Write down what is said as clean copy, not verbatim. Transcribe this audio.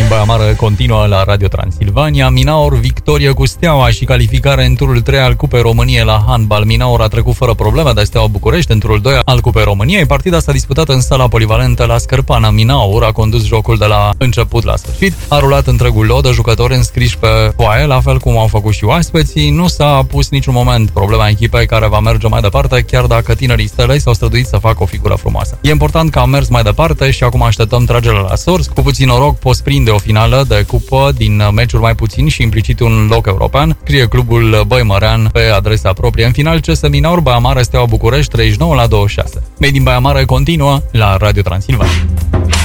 Baia Mare continuă la Radio Transilvania. Minaur victorie cu Steaua și calificare în turul 3 al Cupei României la handbal. Minaur a trecut fără probleme de Steaua București în turul 2 al Cupei României. Partida s-a disputat în sala polivalentă la Scărpana. Minaur a condus jocul de la început la sfârșit. A rulat întregul lot de jucători înscriși pe foaie, la fel cum au făcut și oaspeții. Nu s-a pus niciun moment problema echipei care va merge mai departe, chiar dacă tinerii Stelei s-au străduit să facă o figură frumoasă. E important că am mers mai departe și acum așteptăm tragerea la sorți. Cu puțin noroc poți prinde o finală de cupă din meciuri mai puțin și implicit un loc european, scrie clubul băimărean pe adresa proprie. În final, CS Minaur, Baia Mare, Steaua București 39-26. Made in Baia Mare continuă la Radio Transilvania.